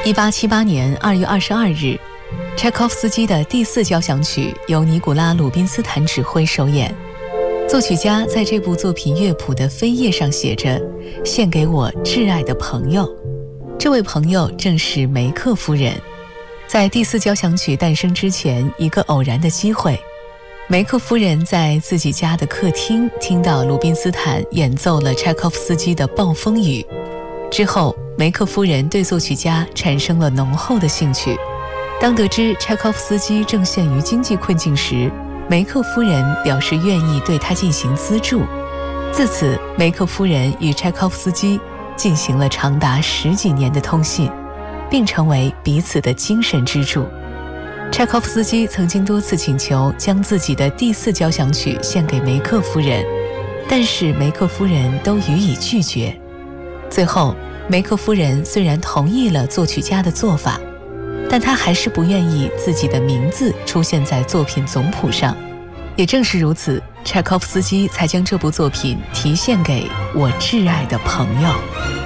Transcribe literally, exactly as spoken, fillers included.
一八七八年二月二十二日，柴可夫斯基的第四交响曲由尼古拉·鲁宾斯坦指挥首演。作曲家在这部作品乐谱的扉页上写着：“献给我挚爱的朋友。”这位朋友正是梅克夫人。在第四交响曲诞生之前，一个偶然的机会，梅克夫人在自己家的客厅听到鲁宾斯坦演奏了柴可夫斯基的《暴风雨》。之后，梅克夫人对作曲家产生了浓厚的兴趣。当得知柴可夫斯基正陷于经济困境时，梅克夫人表示愿意对他进行资助。自此，梅克夫人与柴可夫斯基进行了长达十几年的通信，并成为彼此的精神支柱。柴可夫斯基曾经多次请求将自己的第四交响曲献给梅克夫人，但是梅克夫人都予以拒绝。最后，梅克夫人虽然同意了作曲家的做法，但她还是不愿意自己的名字出现在作品总谱上。也正是如此，柴可夫斯基才将这部作品题献给我挚爱的朋友。